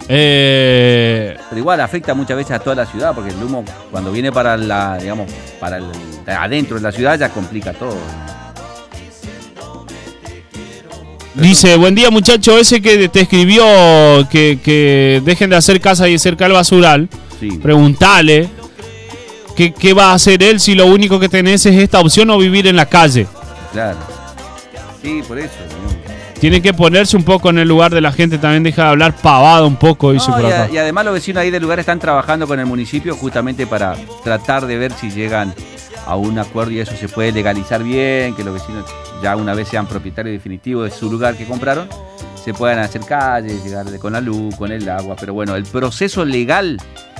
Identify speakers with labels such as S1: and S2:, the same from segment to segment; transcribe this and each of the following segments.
S1: Pero igual afecta muchas veces a toda la ciudad, porque el humo cuando viene para la, digamos, para el, adentro de la ciudad ya complica todo.
S2: Dice, buen día muchacho, ese que te escribió que dejen de hacer casa y cerca el basural, sí. Preguntale qué va a hacer él si lo único que tenés es esta opción o vivir en la calle.
S1: Claro. Sí, por eso.
S2: Tiene que ponerse un poco en el lugar de la gente, también deja de hablar pavada un poco. Dice por acá.
S1: Y además los vecinos ahí del lugar están trabajando con el municipio justamente para tratar de ver si llegan a un acuerdo y eso se puede legalizar bien, que los vecinos ya una vez sean propietarios definitivos de su lugar que compraron, se puedan hacer calles, llegar con la luz, con el agua. Pero bueno, el proceso legal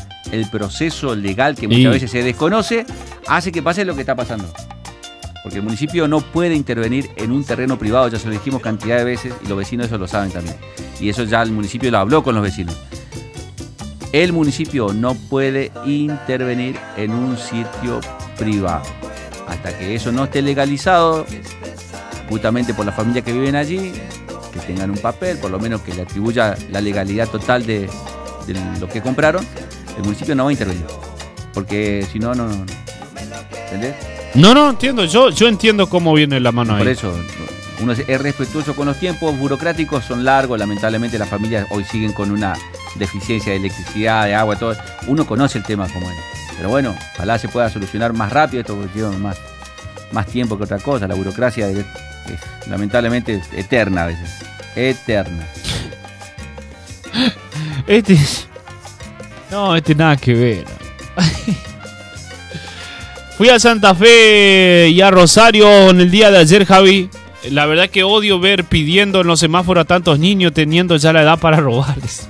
S1: que muchas veces se desconoce, hace que pase lo que está pasando. Porque el municipio no puede intervenir en un terreno privado, ya se lo dijimos cantidad de veces y los vecinos eso lo saben también. Y eso ya el municipio lo habló con los vecinos. El municipio no puede intervenir en un sitio privado. Hasta que eso no esté legalizado, justamente por las familias que viven allí, que tengan un papel, por lo menos que le atribuya la legalidad total de lo que compraron, el municipio no va a intervenir. Porque si no, no. ¿Entendés?
S2: No, entiendo. Yo entiendo cómo viene la mano ahí.
S1: Por eso, uno es respetuoso con los tiempos burocráticos, son largos. Lamentablemente las familias hoy siguen con una deficiencia de electricidad, de agua, todo. Uno conoce el tema como es. Pero bueno, ojalá se pueda solucionar más rápido esto, porque lleva más tiempo que otra cosa. La burocracia es lamentablemente eterna a veces. Eterna.
S2: Este nada que ver. Fui a Santa Fe y a Rosario en el día de ayer, Javi. La verdad que odio ver pidiendo en los semáforos a tantos niños teniendo ya la edad para robarles.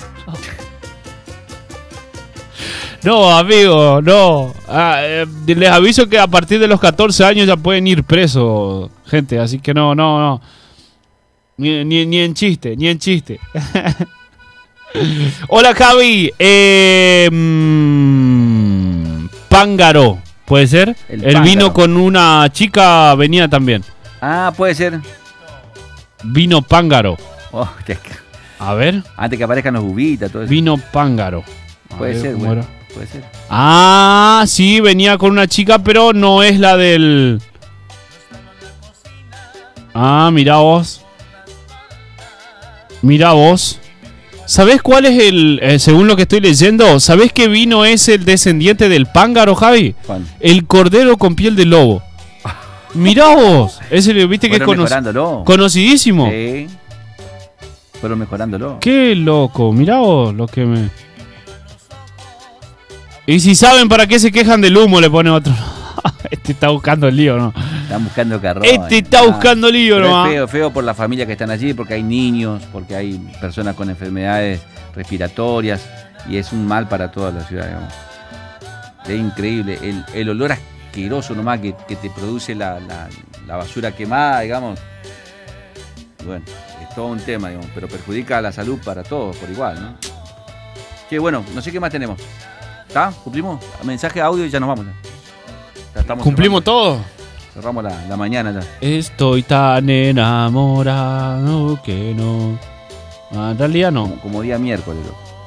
S2: No, amigo, no. Les aviso que a partir de los 14 años ya pueden ir presos, gente. Así que no. Ni en chiste. Hola, Javi. Pángaro. ¿Puede ser? El vino con una chica venía también.
S1: Ah, puede ser.
S2: Vino Pángaro.
S1: Oh,
S2: a ver.
S1: Antes que aparezcan los uvitas, todo eso.
S2: Vino Pángaro.
S1: Puede ser, bueno. Puede ser.
S2: Ah, sí, venía con una chica, pero no es la del... Ah, mira vos. ¿Sabés cuál es el, según lo que estoy leyendo, sabés qué vino es el descendiente del Pángaro, Javi?
S1: ¿Cuál?
S2: El cordero con piel de lobo. Mirá vos, ese viste que es conocidísimo.
S1: Sí. Fueron mejorándolo.
S2: Qué loco, mirá vos lo que me... Y si saben para qué se quejan del humo, le pone otro. Este está buscando el lío, ¿no?
S1: Están buscando carrón.
S2: Este está buscando lío, ¿no?
S1: Es feo por las familias que están allí, porque hay niños, porque hay personas con enfermedades respiratorias, y es un mal para toda la ciudad, digamos. Es increíble. El olor asqueroso nomás que te produce la basura quemada, digamos. Bueno, es todo un tema, digamos, pero perjudica a la salud para todos por igual, ¿no? Che, bueno, no sé qué más tenemos. ¿Está? ¿Cumplimos? Mensaje audio y ya nos vamos.
S2: ¿Cumplimos todo?
S1: Cerramos la mañana ya.
S2: Estoy tan enamorado que no... en realidad no.
S1: Como día miércoles.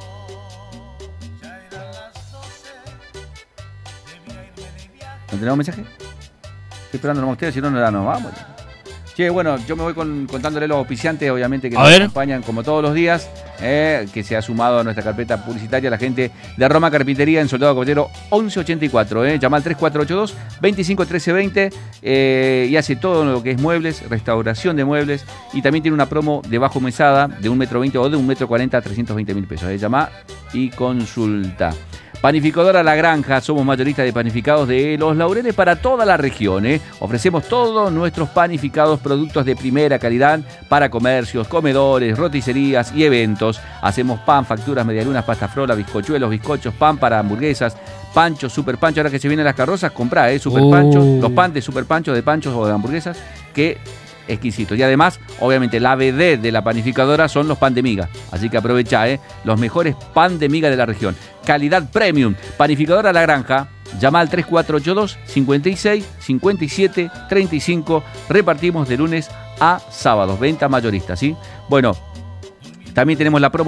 S1: ¿No tenemos mensaje? Estoy esperando a ustedes, si no, nos vamos. Che, bueno, yo me voy contándole los auspiciantes, obviamente, que nos acompañan como todos los días, que se ha sumado a nuestra carpeta publicitaria la gente de Roma Carpintería en Soldado Caballero 1184. Llama al 3482-251320 y hace todo lo que es muebles, restauración de muebles, y también tiene una promo de bajo mesada de 1,20 m o de 1,40 m a 320.000 pesos. Llama y consulta. Panificadora La Granja, somos mayoristas de panificados de Los Laureles para toda la región. Ofrecemos todos nuestros panificados, productos de primera calidad para comercios, comedores, roticerías y eventos. Hacemos pan, facturas, medialunas, pasta frola, bizcochuelos, bizcochos, pan para hamburguesas, panchos, super panchos. Ahora que se vienen las carrozas, comprá super panchos, los pan de super panchos, de panchos o de hamburguesas, que exquisitos. Y además, obviamente, la vedette de la panificadora son los pan de miga. Así que aprovechá, los mejores pan de miga de la región. Calidad premium. Panificadora La Granja. Llama al 3482 56 57 35. Repartimos de lunes a sábados. Venta mayorista, ¿sí? Bueno, también tenemos la promo